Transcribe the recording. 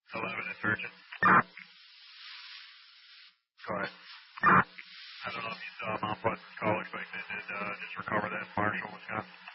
11 is urgent. Go ahead. I don't know if you saw Mount Pleasant's call. Looks like they did just recover that in Marshall, Wisconsin.